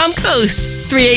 Palm Coast.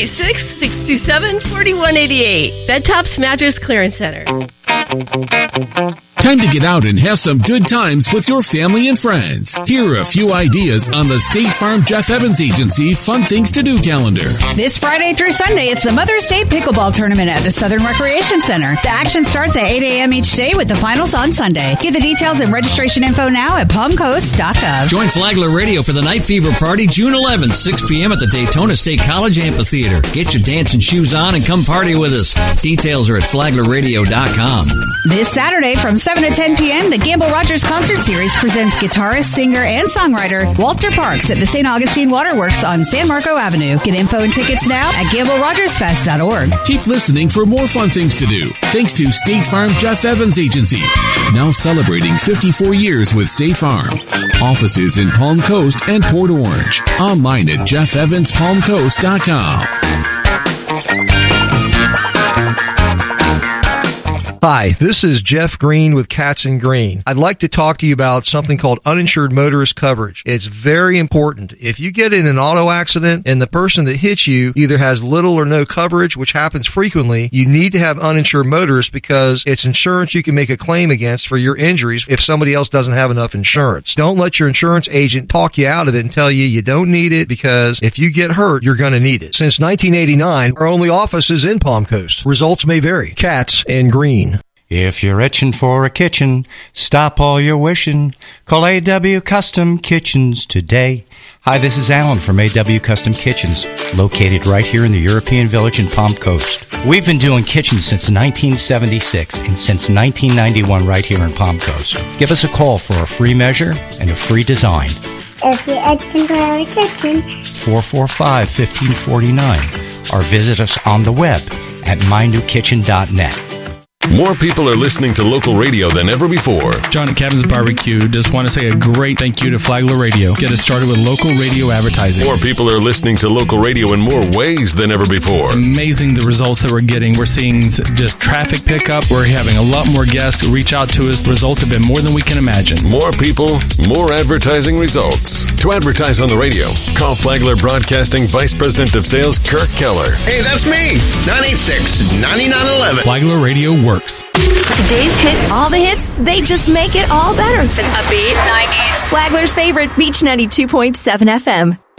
386-627-4188. Bed Tops Mattress Clearance Center. Time to get out and have some good times with your family and friends. Here are a few ideas on the State Farm Jeff Evans Agency Fun Things to Do calendar. This Friday through Sunday, it's the Mother's Day Pickleball Tournament at the Southern Recreation Center. The action starts at 8 a.m. each day with the finals on Sunday. Get the details and registration info now at palmcoast.gov. Join Flagler Radio for the Night Fever Party June 11th, 6 p.m. at the Daytona State College Amphitheater. Get your dancing shoes on and come party with us. Details are at flaglerradio.com. This Saturday from 7 to 10 p.m., the Gamble Rogers Concert Series presents guitarist, singer, and songwriter Walter Parks at the St. Augustine Waterworks on San Marco Avenue. Get info and tickets now at GambleRogersFest.org. Keep listening for more fun things to do. Thanks to State Farm Jeff Evans Agency. Now celebrating 54 years with State Farm. Offices in Palm Coast and Port Orange. Online at JeffEvansPalmCoast.com. Hi, this is Jeff Green with Katz & Green. I'd like to talk to you about something called uninsured motorist coverage. It's very important. If you get in an auto accident and the person that hits you either has little or no coverage, which happens frequently, you need to have uninsured motorists because it's insurance you can make a claim against for your injuries if somebody else doesn't have enough insurance. Don't let your insurance agent talk you out of it and tell you you don't need it, because if you get hurt, you're going to need it. Since 1989, our only office is in Palm Coast. Results may vary. Katz & Green. If you're itching for a kitchen, stop all your wishing. Call A.W. Custom Kitchens today. Hi, this is Alan from A.W. Custom Kitchens, located right here in the European Village in Palm Coast. We've been doing kitchens since 1976 and since 1991 right here in Palm Coast. Give us a call for a free measure and a free design. If you're itching for a kitchen, 445-1549, or visit us on the web at mynewkitchen.net. More people are listening to local radio than ever before. John at Kevin's Barbecue just want to say a great thank you to Flagler Radio. Get us started with local radio advertising. More people are listening to local radio in more ways than ever before. It's amazing the results that we're getting. We're seeing just traffic pickup. We're having a lot more guests reach out to us. The results have been more than we can imagine. More people, more advertising results. To advertise on the radio, call Flagler Broadcasting Vice President of Sales, Kirk Keller. Hey, that's me. 986-9911. Flagler Radio works. Today's hits, all the hits, they just make it all better. It's upbeat, 90s. Flagler's favorite, Beach 92.7 FM.